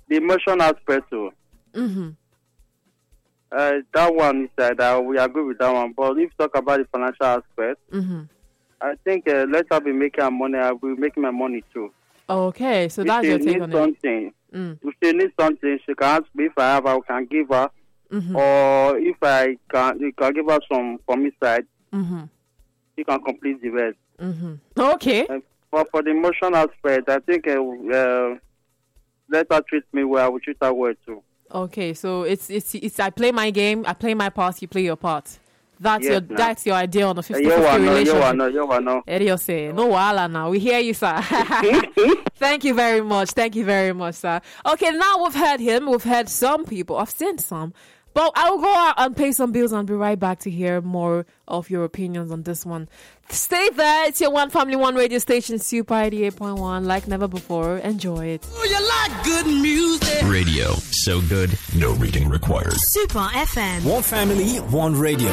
the emotion aspect too. Mm-hmm. That one is that we agree with that one. But if you talk about the financial aspect, Mm-hmm. I think let her be making her money. I will be making my money too. Okay, so If that's she your take needs on it. something, Mm. if she needs something, she can ask me if I have, I can give her. Mm-hmm. Or if I can, you can give her some from his side. Mm-hmm. She can complete the rest. Mm-hmm. Okay. But for the emotional aspect, I think let her treat me well. I will treat her well too. Okay, so it's I play my game, I play my part, you play your part. That's Yes, ma'am. that's your idea on a 50-50 You relationship. know. Eddie say, no wahala now. We hear you, sir. Thank you very much. Thank you very much, sir. Okay, now we've heard him. We've heard some people. I've seen some. But I will go out and pay some bills and be right back to hear more of your opinions on this one. Stay there. It's your One Family, One radio station, Super 88.1. Like never before. Enjoy it. Oh, you like good music. Radio. So good, no reading required. Super FM. One family, one radio.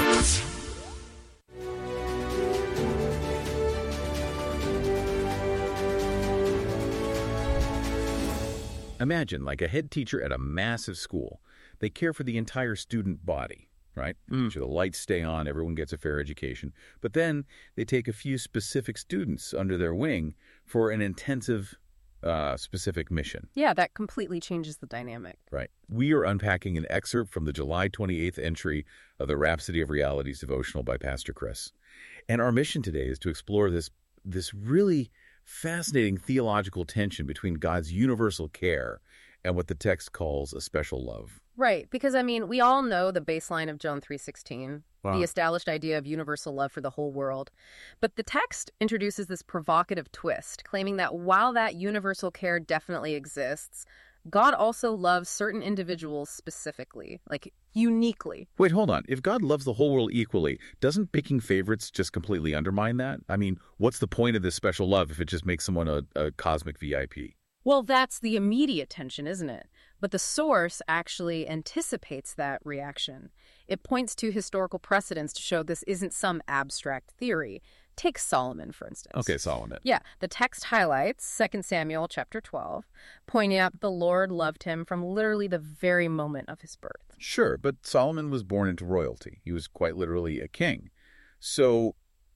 Imagine like a head teacher at a massive school. They care for the entire student body, right? So the lights stay on, everyone gets a fair education. But then they take a few specific students under their wing for an intensive, specific mission. Yeah, that completely changes the dynamic. Right. We are unpacking an excerpt from the July 28th entry of the Rhapsody of Realities devotional by Pastor Chris. And our mission today is to explore this really fascinating theological tension between God's universal care and what the text calls a special love. Right, because, I mean, we all know the baseline of John 3:16, Wow. the established idea of universal love for the whole world. But the text introduces this provocative twist, claiming that while that universal care definitely exists, God also loves certain individuals specifically, like uniquely. Wait, hold on. If God loves the whole world equally, doesn't picking favorites just completely undermine that? I mean, what's the point of this special love if it just makes someone a cosmic VIP? Well, that's the immediate tension, isn't it? But the source actually anticipates that reaction. It points to historical precedents to show this isn't some abstract theory. Take Solomon, for instance. Okay, Solomon. Yeah, the text highlights 2 Samuel chapter 12, pointing out that the Lord loved him from literally the very moment of his birth. Sure, but Solomon was born into royalty. He was quite literally a king. So,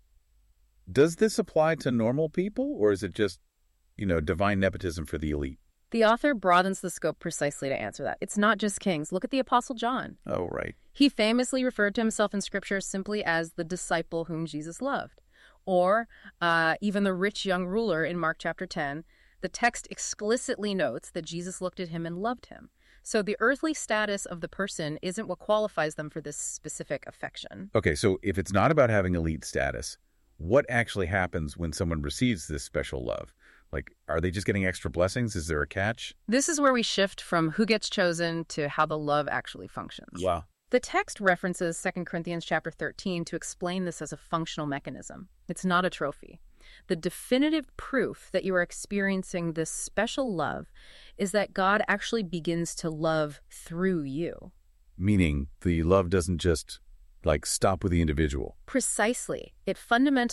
does this apply to normal people, or is it just, divine nepotism for the elite? The author broadens the scope precisely to answer that. It's not just kings. Look at the Apostle John. Oh, right. He famously referred to himself in Scripture simply as the disciple whom Jesus loved. Or even the rich young ruler in Mark chapter 10, the text explicitly notes that Jesus looked at him and loved him. So the earthly status of the person isn't what qualifies them for this specific affection. Okay, so if it's not about having elite status, what actually happens when someone receives this special love? Like, are they just getting extra blessings? Is there a catch? This is where we shift from who gets chosen to how the love actually functions. Wow. The text references 2 Corinthians chapter 13 to explain this as a functional mechanism. It's not a trophy. The definitive proof that you are experiencing this special love is that God actually begins to love through you. Meaning the love doesn't just, stop with the individual. Precisely. It fundamentally